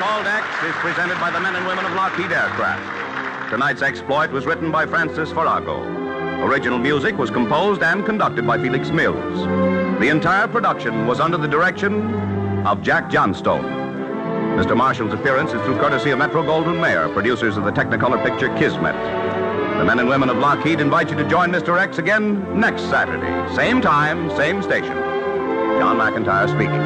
Called X is presented by the men and women of Lockheed Aircraft. Tonight's exploit was written by Francis Farago. Original music was composed and conducted by Felix Mills. The entire production was under the direction of Jack Johnstone. Mr. Marshall's appearance is through courtesy of Metro-Goldwyn-Mayer, producers of the Technicolor picture Kismet. The men and women of Lockheed invite you to join Mr. X again next Saturday. Same time, same station. John McIntyre speaking.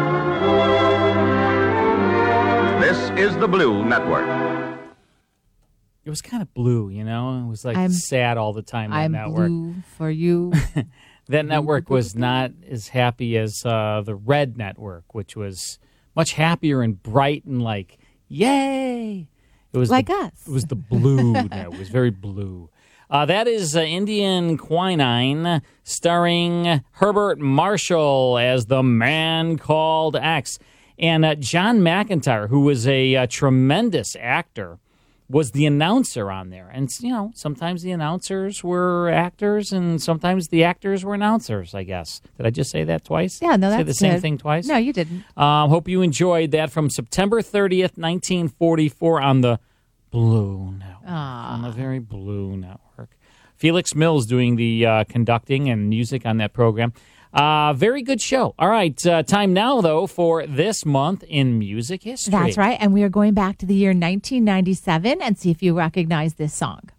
This is the Blue Network. It was kind of blue, you know? It was like sad all the time, that network. I'm blue for you. That network was not as happy as the Red Network, which was much happier and bright and like, yay! It was like us. It was the blue. It was very blue. That is Indian Quinine, starring Herbert Marshall as the man called X. And John McIntyre, who was a tremendous actor, was the announcer on there. And, you know, sometimes the announcers were actors and sometimes the actors were announcers, I guess. Did I just say that twice? Yeah, no, that's say the same good. thing twice? No, you didn't. Hope you enjoyed that from September 30th, 1944 on the Blue Network. On the very Blue Network. Felix Mills doing the conducting and music on that program. Very good show. All right, time now, though, for this month in music history. That's right, and we are going back to the year 1997 and see if you recognize this song.